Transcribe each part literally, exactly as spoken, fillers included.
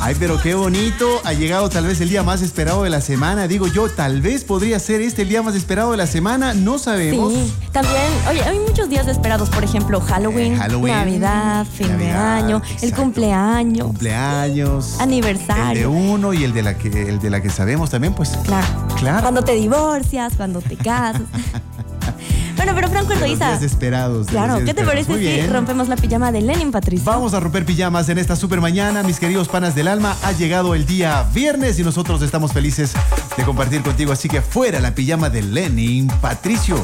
Ay, pero qué bonito. Ha llegado tal vez el día más esperado de la semana. Digo yo, tal vez podría ser este el día más esperado de la semana. No sabemos. Sí, también, oye, hay muchos días esperados. Por ejemplo, Halloween, Eh, Halloween, Navidad, fin Navidad, de año, exacto. el cumpleaños. Cumpleaños. Aniversario. El de uno y el de la que, el de la que sabemos también, pues. Claro. Claro. Cuando te divorcias, cuando te casas. Bueno, pero Franco De los Eloísa. días esperados. de Claro, los días ¿qué te esperados. parece Muy si bien. rompemos la pijama de Lenin, Patricio? Vamos a romper pijamas en esta super mañana, mis queridos panas del alma. Ha llegado el día viernes y nosotros estamos felices de compartir contigo. Así que fuera la pijama de Lenin, Patricio.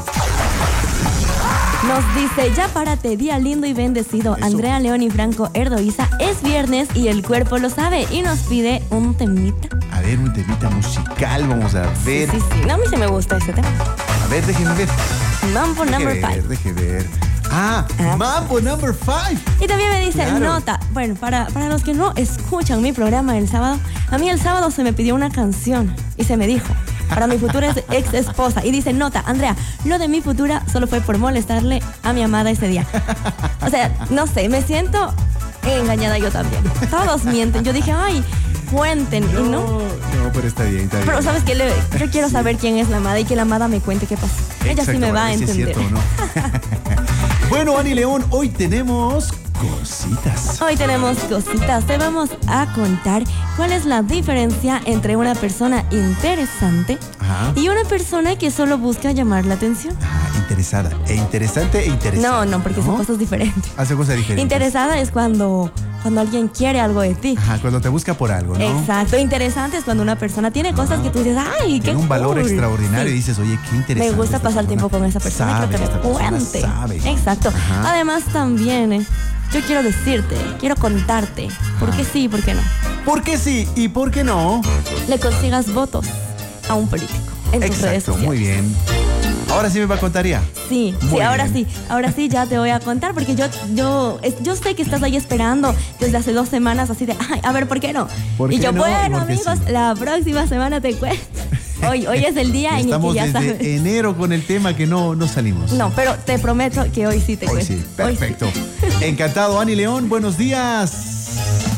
Nos dice, ya párate, día lindo y bendecido. Eso. Andrea León y Franco Erdoiza, es viernes y el cuerpo lo sabe. Y nos pide un temita. A ver, un temita musical, vamos a ver. Sí, sí, no, a mí se me gusta ese tema. A ver, déjenme ver. Mambo Deje number ver, five. deje ver. Ah, Ah. Mambo number five. Y también me dice, Claro. nota, bueno, para, para los que no escuchan mi programa el sábado, a mí el sábado se me pidió una canción y se me dijo, para mi futura ex esposa. Y dice, nota, Andrea, lo de mi futura solo fue por molestarle a mi amada ese día. O sea, no sé, me siento engañada yo también. Todos mienten. Yo dije, ay, cuenten. Y no. No, pero está bien, está bien. Pero ¿sabes qué? Le- yo quiero saber quién es la amada y que la amada me cuente qué pasó. Ella sí Exacto, me va a ver si es entender. cierto o no. Bueno, Ani León, hoy tenemos cositas. Hoy tenemos cositas. Te vamos a contar cuál es la diferencia entre una persona interesante Ajá. y una persona que solo busca llamar la atención. Ah, interesada. E interesante e interesante. No, no, porque son cosas diferentes. Hace cosas diferentes. Interesada es cuando, cuando alguien quiere algo de ti. Ajá, cuando te busca por algo, ¿no? Exacto. Interesante es cuando una persona tiene cosas que tú dices, ay, qué Tiene un valor cool". extraordinario Sí. y dices, oye, qué interesante. Me gusta esta pasar persona. tiempo con esa persona. Sabe, Quiero que esta me persona cuente. sabe. Exacto. Ajá. Además también, eh, yo quiero decirte, quiero contarte, ¿por qué sí y por qué no? ¿Por qué sí y por qué no? Le consigas votos a un político en tus redes Exacto, sociales. muy bien. Ahora sí me va a contar ya. Sí, sí, Muy ahora bien. sí, ahora sí ya te voy a contar porque yo, yo, es- yo sé que estás ahí esperando desde hace dos semanas así de, ay, a ver, ¿por qué no? ¿Por y qué yo, no? bueno, ¿Por qué amigos, sí? la próxima semana te cuento. Hoy, hoy es el día en el que Estamos ya desde sabes. enero con el tema que no, no salimos. No, pero te prometo que hoy sí te Hoy cuento. sí, Hoy perfecto. Encantado, Ani León, buenos días.